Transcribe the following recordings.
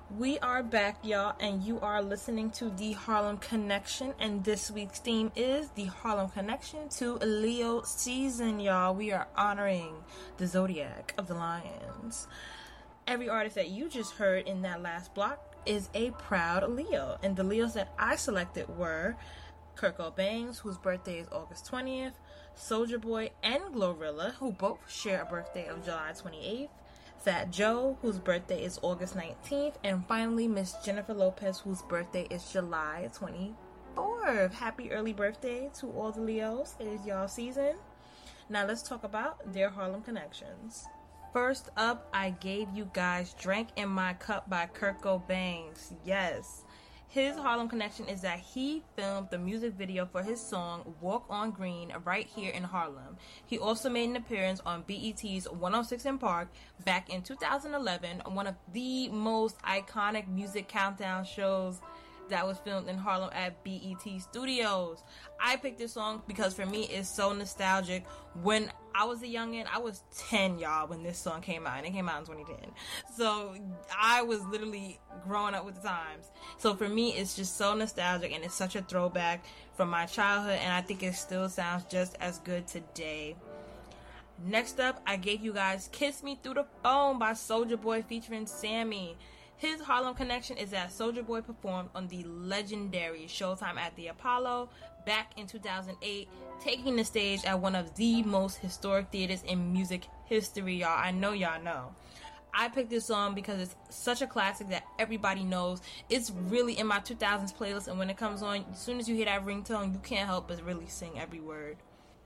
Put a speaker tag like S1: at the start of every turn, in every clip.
S1: We are back, y'all, and you are listening to The Harlem Connection, and this week's theme is The Harlem Connection to Leo season, y'all. We are honoring the zodiac of the Lions. Every artist that you just heard in that last block is a proud Leo, and the Leos that I selected were Kurt Cobain, whose birthday is August 20th, Soulja Boy and Glorilla, who both share a birthday of July 28th, Fat Joe, whose birthday is August 19th, and finally Miss Jennifer Lopez, whose birthday is July 24th. Happy early birthday to all the Leos. It is y'all season. Now let's talk about their Harlem connections. First up, I gave you guys Drink in My Cup by Kurt Cobain. Yes. His Harlem connection is that he filmed the music video for his song Walk on Green right here in Harlem. He also made an appearance on BET's 106 in Park back in 2011, one of the most iconic music countdown shows that was filmed in Harlem at BET Studios. I picked this song because for me it's so nostalgic. When I was a youngin', I was 10, y'all, when this song came out, and it came out in 2010. So I was literally growing up with the times. So for me, it's just so nostalgic, and it's such a throwback from my childhood, and I think it still sounds just as good today. Next up, I gave you guys Kiss Me Through the Phone by Soulja Boy featuring Sammy. His Harlem connection is that Soulja Boy performed on the legendary Showtime at the Apollo back in 2008, taking the stage at one of the most historic theaters in music history, y'all. I know y'all know. I picked this song because it's such a classic that everybody knows. It's really in my 2000s playlist, and when it comes on, as soon as you hear that ringtone, you can't help but really sing every word.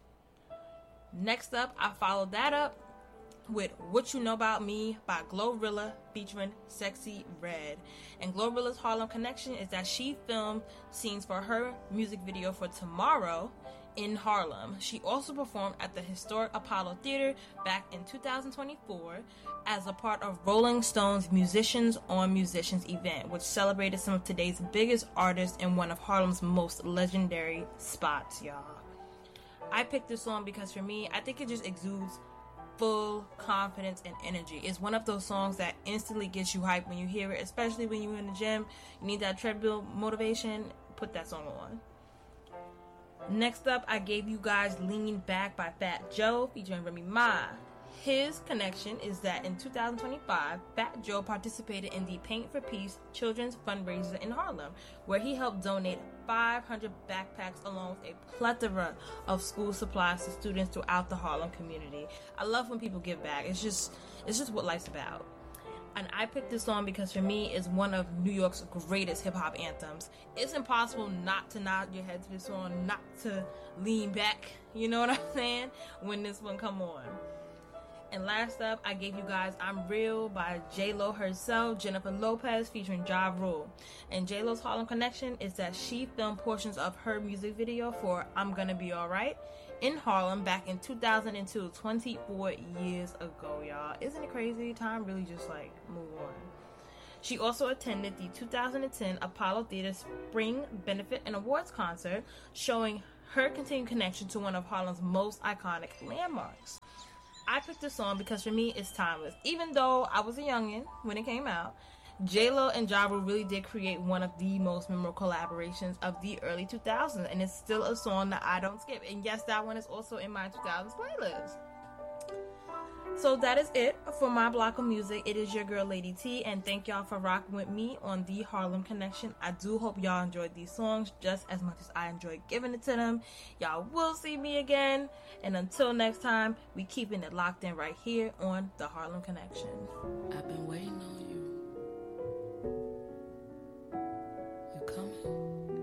S1: Next up, I followed that up with What You Know About Me by Glorilla featuring Sexy Red. And Glorilla's Harlem connection is that she filmed scenes for her music video for Tomorrow in Harlem. She also performed at the historic Apollo Theater back in 2024 as a part of Rolling Stone's Musicians on Musicians event, which celebrated some of today's biggest artists in one of Harlem's most legendary spots, y'all. I picked this song because for me, I think it just exudes full confidence and energy. It's one of those songs that instantly gets you hyped when you hear it, especially when you're in the gym. You need that treadmill motivation. Put that song on. Next up, I gave you guys Lean Back by Fat Joe featuring Remy Ma. His connection is that in 2025, Fat Joe participated in the Paint for Peace children's fundraiser in Harlem, where he helped donate 500 backpacks along with a plethora of school supplies to students throughout the Harlem community. I love when people give back. It's just what life's about. And I picked this song because for me, it's one of New York's greatest hip-hop anthems. It's impossible not to nod your head to this song, not to lean back, you know what I'm saying, when this one come on. And last up, I gave you guys I'm Real by J-Lo herself, Jennifer Lopez featuring Ja Rule. And J-Lo's Harlem connection is that she filmed portions of her music video for I'm Gonna Be Alright in Harlem back in 2002, 24 years ago, y'all. Isn't it crazy? Time really just move on. She also attended the 2010 Apollo Theater Spring Benefit and Awards concert, showing her continued connection to one of Harlem's most iconic landmarks. I picked this song because for me, it's timeless. Even though I was a youngin' when it came out, J-Lo and Ja Rule really did create one of the most memorable collaborations of the early 2000s, and it's still a song that I don't skip. And yes, that one is also in my 2000s playlist. So that is it for my block of music. It is your girl Lady T, and thank y'all for rocking with me on the Harlem Connection. I do hope y'all enjoyed these songs just as much as I enjoyed giving it to them. Y'all will see me again, and until next time, we keeping it locked in right here on the Harlem Connection.
S2: I've been